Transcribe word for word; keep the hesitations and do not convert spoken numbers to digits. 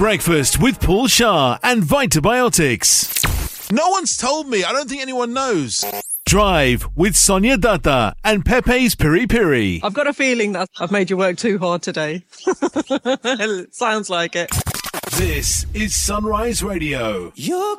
Breakfast with Paul Shah and Vitabiotics. No one's told me. I don't think anyone knows. Drive with Sonia Datta and Pepe's Piri Piri. I've got a feeling that I've made you work too hard today. Sounds like it. This is Sunrise Radio. You're